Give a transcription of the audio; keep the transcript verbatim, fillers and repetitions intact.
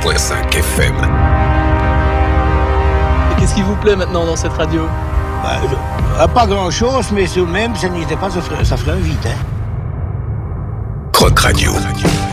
virgule cinq F M. Et qu'est-ce qui vous plaît maintenant dans cette radio? Bah, euh, pas grand-chose, mais tout de même, ça n'était pas, ça ferait, ça ferait un vide, hein. Croc Radio.